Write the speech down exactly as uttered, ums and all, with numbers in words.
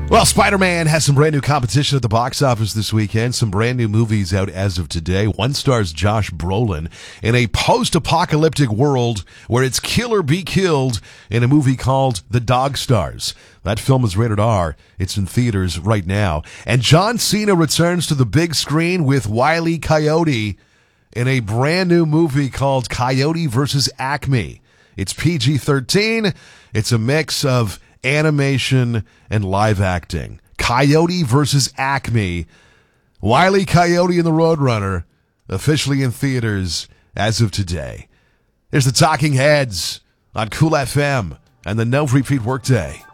Well, Spider-Man has some brand new competition at the box office this weekend. Some brand new movies out as of today. One stars Josh Brolin in a post-apocalyptic world where it's kill or be killed in a movie called The Dog Stars. That film is rated R. It's in theaters right now. And John Cena returns to the big screen with Wile E. Coyote in a brand new movie called Coyote versus Acme. It's P G thirteen. It's a mix of animation and live acting. Coyote versus Acme. Wile E. Coyote and the Roadrunner, officially in theaters as of today. Here's the Talking Heads on Cool F M and the No Repeat Workday.